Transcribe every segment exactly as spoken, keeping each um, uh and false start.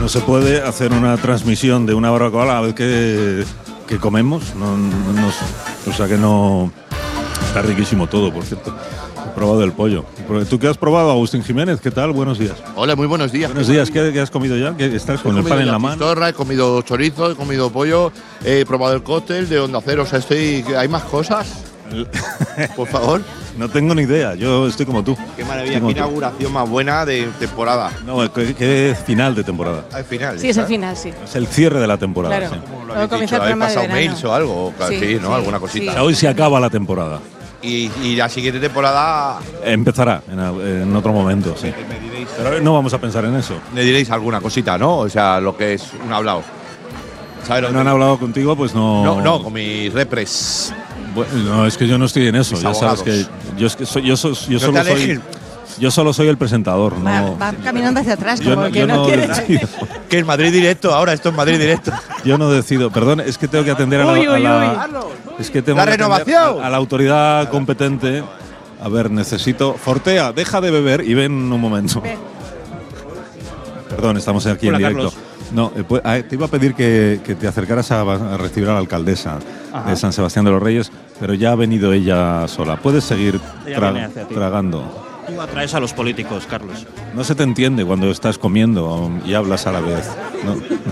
no se puede hacer una transmisión de una barbacoa a la vez que, que comemos. No, no, no, o sea que no... Está riquísimo todo, por cierto. He probado el pollo. ¿Tú qué has probado, Agustín Jiménez? ¿Qué tal? Buenos días. Hola, muy buenos días. Buenos días. ¿Qué, qué has comido ya? ¿Qué estás con he el pan en la mano? Chistorra, he comido chorizo, he comido pollo, he probado el cóctel de Onda Cero. O sea, estoy... ¿Hay más cosas? Por favor. No tengo ni idea. Yo estoy como tú. Qué maravilla. Qué inauguración más buena de temporada. No, ¿qué, qué final de temporada? Al final. Sí, es el final, sí. Es el cierre de la temporada. Claro. Sí. ¿Cómo lo habéis dicho? ¿Habéis pasado mails o algo? Sí, sí, ¿no? Sí, Alguna cosita. O sea, hoy se acaba la temporada. Y, y la siguiente temporada… Empezará en, en otro momento, sí. Me diréis, Pero no vamos a pensar en eso. me diréis alguna cosita, ¿no? O sea, lo que es un hablado. ¿Sabes lo No que- han hablado contigo, pues no. No, no, con mis repres. Bueno, no, es que yo no estoy en eso. Mis Ya sabes que abogados. yo, es que soy, yo, so- yo No solo te soy. alejes. Yo solo soy el presentador, no. Va, va caminando hacia atrás, Yo como no- que yo no, no quiere. decido. Que es Madrid directo, ahora esto es Madrid directo. Yo no decido. Perdón, es que tengo que atender a la. Uy, a uy, la- uy. Es que tengo La que atender renovación. A, a la autoridad competente. A ver, necesito. Fortea, deja de beber y ven un momento. Ven. Perdón, estamos aquí Hola, en directo. Carlos. No, eh, pues, ah, te iba a pedir que, que te acercaras a, a recibir a la alcaldesa Ajá. de San Sebastián de los Reyes, pero ya ha venido ella sola. Puedes seguir Ella tra- viene hacia ti. tragando. Tú atraes a los políticos, Carlos. No se te entiende cuando estás comiendo um, y hablas a la vez. No,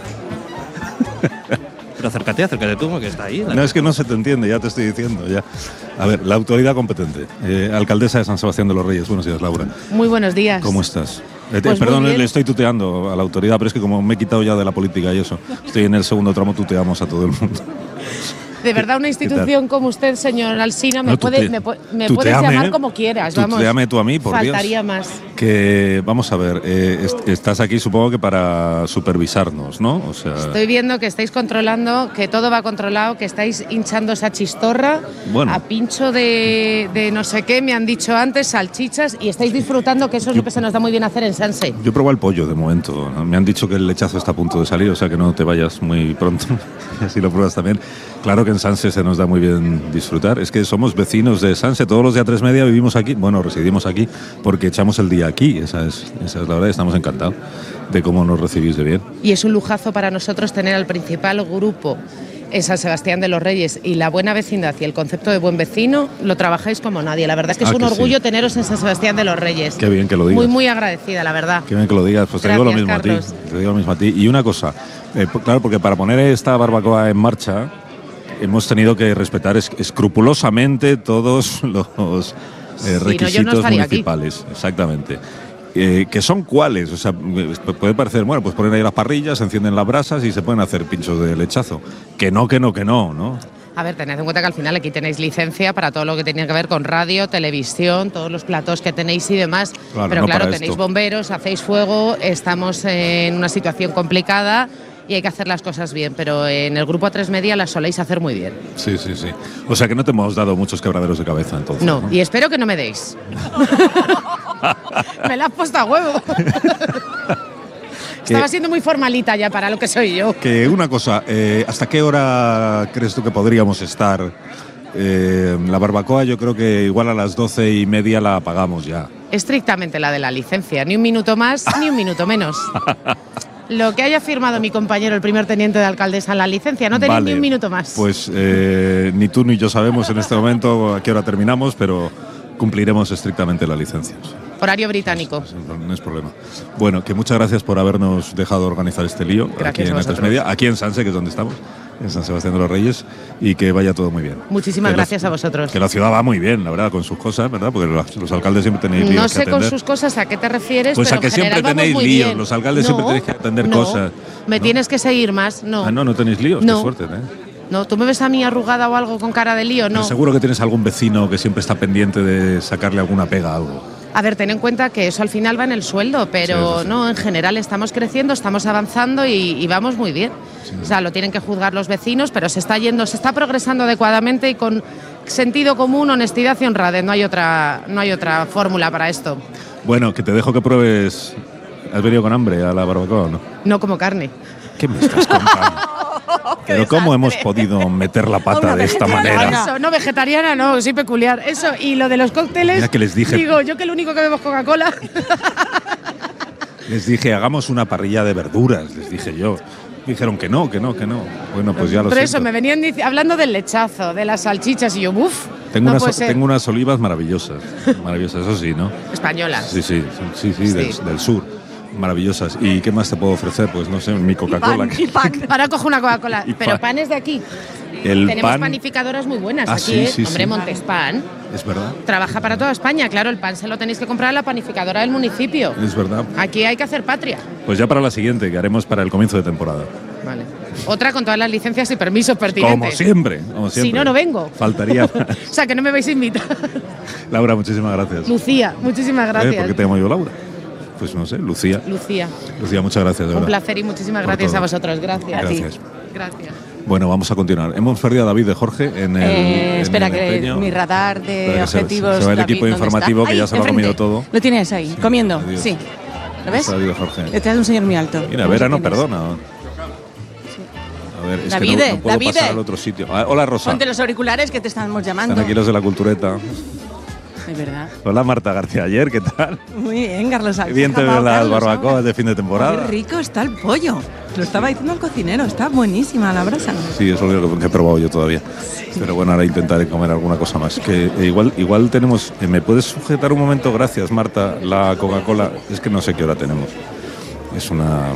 Pero acércate, acércate tú, que está ahí. no, es que no se te entiende, ya te estoy diciendo. Ya. A ver, la autoridad competente. Eh, alcaldesa de San Sebastián de los Reyes. Buenos días, Laura. Muy buenos días. ¿Cómo estás? Eh, te- Pues muy perdón, bien. le estoy tuteando a la autoridad, pero es que como me he quitado ya de la política y eso, estoy en el segundo tramo, tuteamos a todo el mundo. De verdad, una institución como usted, señor Alsina, me, No, puede, tute- me, pu- me tuteame, puedes llamar ¿eh? como quieras. Vamos, Tuteame tú a mí, por Dios. faltaría más. Que, vamos a ver, eh, est- estás aquí supongo que para supervisarnos, ¿no? O sea, Estoy viendo que estáis controlando, que todo va controlado, que estáis hinchando esa chistorra Bueno. a pincho de, de no sé qué, me han dicho antes, salchichas, y estáis disfrutando, que eso es lo que se nos da muy bien hacer en Sanse. yo he probado el pollo de momento. ¿no? Me han dicho que el lechazo está a punto de salir, o sea que no te vayas muy pronto. Y así lo pruebas también. Claro que en Sanse se nos da muy bien disfrutar. Es que somos vecinos de Sanse. Todos los de A tres Media vivimos aquí. Bueno, residimos aquí porque echamos el día aquí. Esa es, esa es la verdad. Estamos encantados de cómo nos recibís de bien. Y es un lujazo para nosotros tener al principal grupo en San Sebastián de los Reyes, y la buena vecindad y el concepto de buen vecino lo trabajáis como nadie. La verdad es que Ah, es un que orgullo sí. teneros en San Sebastián de los Reyes. Qué bien que lo digas. Muy, muy agradecida, la verdad. Qué bien que lo digas. Pues te digo lo Gracias, mismo Carlos. a ti. Te digo lo mismo a ti. Y una cosa, eh, p- claro, porque para poner esta barbacoa en marcha hemos tenido que respetar es- escrupulosamente todos los eh, Si no, yo no requisitos estaría aquí. municipales. Exactamente. Eh, ¿Que son cuáles? O sea, eh, puede parecer, bueno, pues ponen ahí las parrillas, se encienden las brasas y se pueden hacer pinchos de lechazo. Que no, que no, que no, ¿no? A ver, tened en cuenta que al final aquí tenéis licencia para todo lo que tenía que ver con radio, televisión, todos los platos que tenéis y demás. Claro, Pero no claro, para tenéis esto. bomberos, hacéis fuego, estamos en una situación complicada y hay que hacer las cosas bien. Pero en el grupo A tres Media las soléis hacer muy bien. Sí, sí, sí. O sea que no te hemos dado muchos quebraderos de cabeza entonces. No, y espero que no me deis. Me la has puesto a huevo. Estaba siendo muy formalita ya para lo que soy yo. Que una cosa, eh, ¿hasta qué hora crees tú que podríamos estar? Eh, la barbacoa yo creo que igual a las doce y media la apagamos ya. Estrictamente la de la licencia, ni un minuto más ni un minuto menos. Lo que haya firmado mi compañero, el primer teniente de alcaldesa, en la licencia, no tenéis Vale, ni un minuto más. Pues eh, ni tú ni yo sabemos en este momento a qué hora terminamos, pero cumpliremos estrictamente la licencia. Horario británico. No es problema. Bueno, que muchas gracias por habernos dejado organizar este lío Gracias aquí a en A tres vosotros. Media, aquí en Sanse, que es donde estamos, en San Sebastián de los Reyes, y que vaya todo muy bien. Muchísimas Que la- gracias a vosotros. Que la ciudad va muy bien, la verdad, con sus cosas, ¿verdad? Porque los, los alcaldes siempre tenéis líos No que sé con atender. sus cosas a qué te refieres, Pues pero a que en general siempre vamos tenéis muy líos, bien. los alcaldes siempre tenéis que atender no, cosas, Me ¿no? tienes que seguir más, no. Ah, no, no tenéis líos, No. qué suerte, ¿eh? No, ¿tú me ves a mí arrugada o algo con cara de lío? No. Pero seguro que tienes algún vecino que siempre está pendiente de sacarle alguna pega a algo. A ver, ten en cuenta que eso al final va en el sueldo, pero Sí, eso sí. no, en general estamos creciendo, estamos avanzando y, y vamos muy bien. O sea, lo tienen que juzgar los vecinos, pero se está yendo, se está progresando adecuadamente y con sentido común, honestidad y honradez. No hay otra, no hay otra fórmula para esto. Bueno, que te dejo que pruebes. ¿Has venido con hambre a la barbacoa o no? No como carne. ¿Qué me estás contando? Pero ¿cómo hemos podido meter la pata de esta manera? Eso, no, vegetariana no, sí peculiar. Eso, y lo de los cócteles. Mira que les dije. Digo, yo que lo único que bebo es Coca-Cola. Les dije, hagamos una parrilla de verduras, les dije yo. Dijeron que no, que no, que no. Bueno, pues ya lo Por siento. eso me venían dic- hablando del lechazo, de las salchichas y yo, uff, Tengo, no unas, puede ser. tengo unas olivas maravillosas, maravillosas, eso sí, ¿no? Españolas. Sí, sí, sí, sí, Del, Sí. del sur, maravillosas. ¿Y qué más te puedo ofrecer? Pues no sé, mi Coca-Cola. Y pan. Ahora cojo una Coca-Cola. Y Pero pan. pan es de aquí. El Tenemos pan, panificadoras muy buenas Ah, aquí, sí, ¿eh? sí, Hombre, sí. Montespan es verdad, trabaja para toda España. Claro, el pan se lo tenéis que comprar a la panificadora del municipio. es verdad. Aquí hay que hacer patria. Pues ya para la siguiente, que haremos para el comienzo de temporada. Vale. Otra con todas las licencias y permisos pertinentes. Como siempre, como siempre. Si no, no vengo. Faltaría más. O sea, que no me vais a invitar. Laura, muchísimas gracias. Lucía, muchísimas ¿Eh? gracias. ¿Por qué te llamo yo Laura? Pues no sé, Lucía. Lucía, Lucía, muchas gracias, de un verdad. placer y muchísimas Por gracias todo. a vosotros. Gracias. Gracias. Gracias. Bueno, vamos a continuar. Hemos perdido a David de Jorge en el. Eh, en espera, el que empeño. mi radar de Espera que se- objetivos. se va el David, equipo ¿dónde informativo está? que ya Ahí, se lo ha enfrente. comido todo. Lo tienes ahí, comiendo. adiós. Sí. ¿Lo ves? Está David de Jorge. Detrás de un señor muy alto. Mira, Ahí Vera no tienes. perdona. A ver, es Davide, que no, no puedo Davide. pasar al otro sitio. Ah, hola, Rosa. Ponte los auriculares que te estamos llamando. Están aquí los de la cultureta. Es verdad. Hola, Marta García Ayer, ¿qué tal? Muy bien, Carlos. Qué bien te ven las barbacoas de fin de temporada. Qué rico está el pollo. Lo estaba diciendo el cocinero, está buenísima la brasa. Sí, es lo único que he probado yo todavía. Pero bueno, ahora intentaré comer alguna cosa más. Que eh, igual, igual tenemos. eh, ¿Me puedes sujetar un momento? Gracias, Marta. La Coca-Cola. Es que no sé qué hora tenemos. Es una.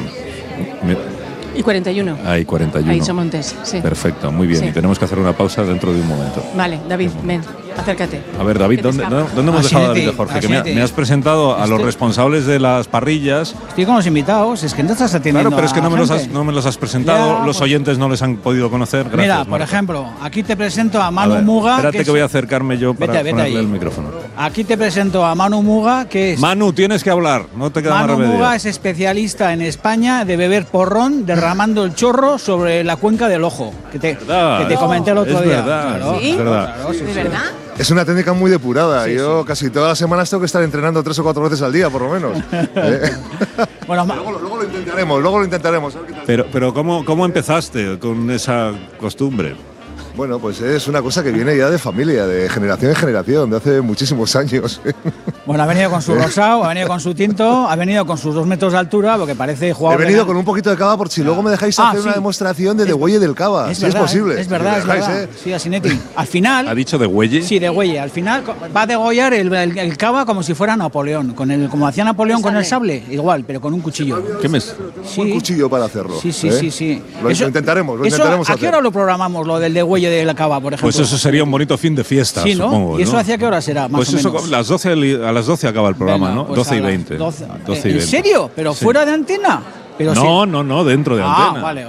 me- Y cuarenta y uno. Hay cuarenta y uno. Ahí Somontes, sí. Perfecto, muy bien. Sí. Y tenemos que hacer una pausa dentro de un momento. Vale, David, ven, acércate. A ver, David, Que te ¿dónde, escapa. ¿dónde hemos dejado a David de Asiete, Jorge? Que me, ha- asiete. me has presentado a los Estoy- responsables de las parrillas. Estoy con los invitados, es que no estás atendiendo. Claro, pero es que a no me, los has, gente. no me los has presentado. Ya, los pues- oyentes no les han podido conocer. Gracias, Mira, por Marta. ejemplo, aquí te presento a A Manu ver, Muga. Espérate que, es- voy a acercarme yo para Vete, vete ponerle ahí. el micrófono. Aquí te presento a Manu Muga, que es. Manu, tienes que hablar. No te queda Manu más remedio. Muga es especialista en España de beber porrón derramando el chorro sobre la cuenca del ojo. Que te, Verdad. que te comenté el otro Es día. verdad, Claro, es verdad. claro, sí, ¿De sí. verdad? Es una técnica muy depurada. Sí, Yo casi todas las semanas tengo que estar entrenando tres o cuatro veces al día, por lo menos. ¿Eh? Bueno, Ma- luego, luego lo intentaremos, luego lo intentaremos. a ver qué tal. Pero, pero ¿cómo, ¿cómo empezaste con esa costumbre? Bueno, pues es una cosa que viene ya de familia, de generación en generación, de hace muchísimos años. bueno, ha venido con su rosado, ha venido con su tinto, ha venido con sus dos metros de altura, porque parece He jugador. de venido la- con un poquito de cava por si luego me dejáis Ah, hacer una sí. demostración de Es- degüelle del cava, Es si verdad, es posible. Es verdad, Si es me dejáis, verdad. ¿eh? Sí, Asinetti. Al final. ¿Ha dicho de Güelle? Sí, de Güelle. Al final co- va a degollar el, el, el cava como si fuera Napoleón. Con el, como hacía Napoleón con el sable, igual, pero con un cuchillo. ¿Qué me- Sí. Un cuchillo para hacerlo. Sí, sí, ¿eh? sí, sí. Lo, lo intentaremos, lo eso, intentaremos ¿A qué hacer. hora lo programamos, lo del degüelle de la cava, por ejemplo? Pues eso sería un bonito fin de fiesta, Sí, ¿no? supongo. ¿Y eso ¿no? hacia qué hora será, más Pues o eso, menos? las doce, li- a las doce acaba el programa, Venga, ¿no? pues doce a y las veinte. doce. doce y ¿En veinte. serio? ¿Pero Sí. fuera de antena? Pero No, no, no, dentro de Ah, antena. vale,